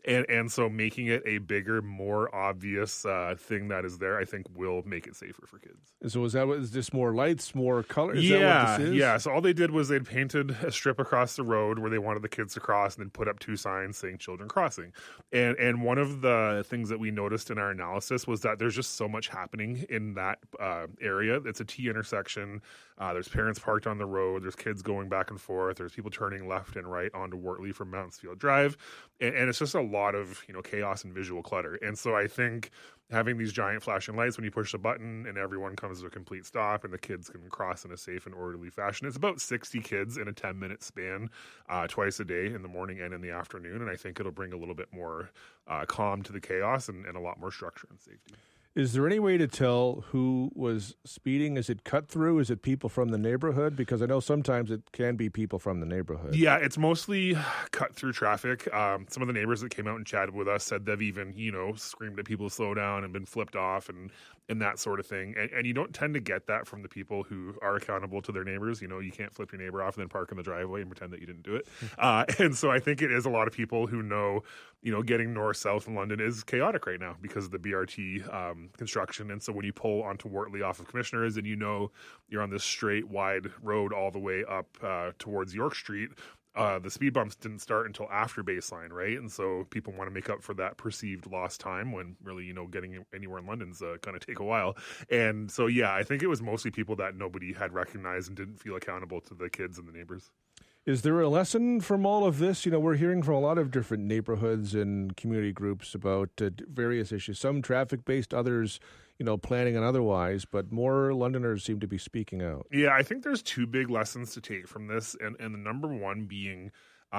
And so making it a bigger, more obvious thing that is there, I think will make it safer for kids. So is this more lights, more color? Is that what this is? Yeah. So all they did was they'd painted a strip across the road where they wanted the kids to cross and then put up 2 signs saying children crossing. And one of the things that we noticed in our analysis was that there's just so much happening in that area. It's a T intersection. There's parents parked on the road. There's kids going back and forth. There's people turning left and right onto Wortley from Mansfield Drive. And it's just a lot of, chaos and visual clutter. And so I think having these giant flashing lights when you push a button and everyone comes to a complete stop and the kids can cross in a safe and orderly fashion. It's about 60 kids in a 10-minute span twice a day in the morning and in the afternoon. And I think it'll bring a little bit more calm to the chaos and a lot more structure and safety. Is there any way to tell who was speeding? Is it cut through? Is it people from the neighborhood? Because I know sometimes it can be people from the neighborhood. Yeah, it's mostly cut through traffic. Some of the neighbors that came out and chatted with us said they've even, screamed at people to slow down and been flipped off and that sort of thing. And you don't tend to get that from the people who are accountable to their neighbors. You can't flip your neighbor off and then park in the driveway and pretend that you didn't do it. And so I think it is a lot of people who know, getting north-south in London is chaotic right now because of the BRT construction. And so when you pull onto Wortley off of Commissioners and you're on this straight, wide road all the way up towards York Street, the speed bumps didn't start until after baseline, right? And so people want to make up for that perceived lost time when really, getting anywhere in London's going to take a while. And so, yeah, I think it was mostly people that nobody had recognized and didn't feel accountable to the kids and the neighbors. Is there a lesson from all of this? We're hearing from a lot of different neighborhoods and community groups about various issues, some traffic-based, others, planning and otherwise, but more Londoners seem to be speaking out. Yeah, I think there's 2 big lessons to take from this, and the number one being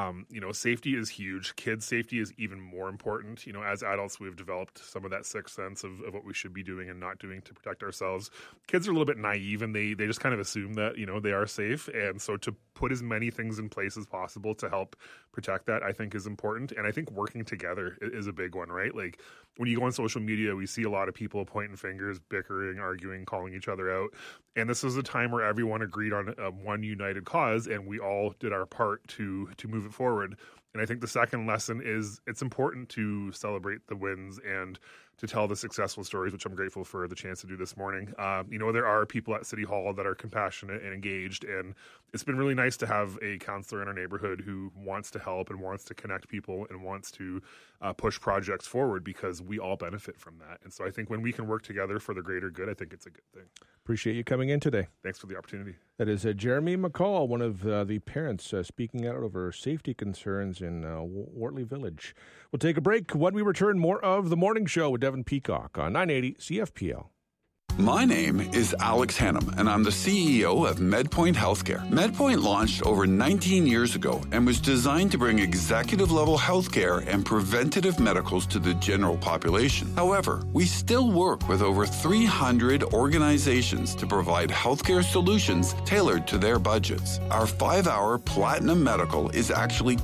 safety is huge. Kids' safety is even more important. As adults, we've developed some of that sixth sense of what we should be doing and not doing to protect ourselves. Kids are a little bit naive and they just kind of assume that, they are safe. And so to put as many things in place as possible to help protect that, I think is important. And I think working together is a big one, right? Like when you go on social media, we see a lot of people pointing fingers, bickering, arguing, calling each other out. And this was a time where everyone agreed on one united cause and we all did our part to move it forward. And I think the second lesson is it's important to celebrate the wins and to tell the successful stories, which I'm grateful for the chance to do this morning. There are people at City Hall that are compassionate and engaged, and it's been really nice to have a counselor in our neighborhood who wants to help and wants to connect people and wants to push projects forward because we all benefit from that. And so I think when we can work together for the greater good, I think it's a good thing. Appreciate you coming in today. Thanks for the opportunity. That is Jeremy McCall, one of the parents speaking out over safety concerns in Wortley Village. We'll take a break. When we return, more of The Morning Show with Devin Peacock on 980 CFPL. My name is Alex Hannum, and I'm the CEO of MedPoint Healthcare. MedPoint launched over 19 years ago and was designed to bring executive-level healthcare and preventative medicals to the general population. However, we still work with over 300 organizations to provide healthcare solutions tailored to their budgets. Our 5-hour Platinum Medical is actually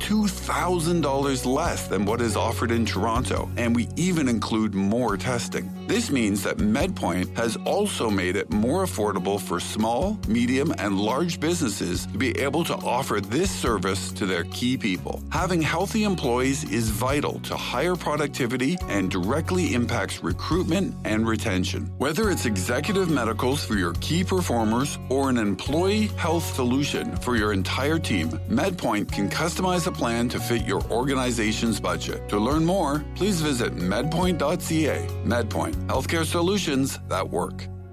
$2,000 less than what is offered in Toronto, and we even include more testing. This means that MedPoint has also made it more affordable for small, medium, and large businesses to be able to offer this service to their key people. Having healthy employees is vital to higher productivity and directly impacts recruitment and retention. Whether it's executive medicals for your key performers or an employee health solution for your entire team, MedPoint can customize a plan to fit your organization's budget. To learn more, please visit medpoint.ca. MedPoint, healthcare solutions that work.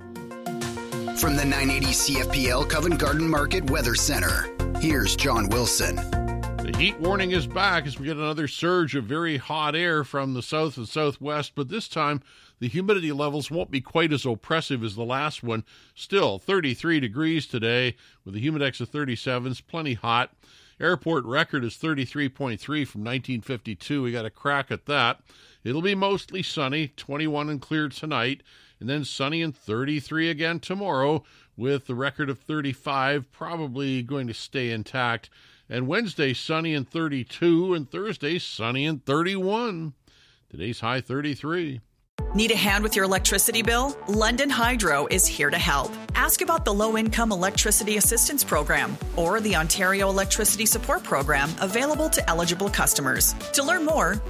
From the 980 CFPL Covent Garden Market Weather Center, here's John Wilson. The heat warning is back as we get another surge of very hot air from the south and southwest, but this time the humidity levels won't be quite as oppressive as the last one. Still 33 degrees today with a humidex of 37. It's plenty hot. Airport record is 33.3 from 1952. We got a crack at that. It'll be mostly sunny, 21 and clear tonight, and then sunny and 33 again tomorrow with the record of 35 probably going to stay intact. And Wednesday, sunny and 32, and Thursday, sunny and 31. Today's high 33. Need a hand with your electricity bill? London Hydro is here to help. Ask about the Low-Income Electricity Assistance Program or the Ontario Electricity Support Program available to eligible customers. To learn more,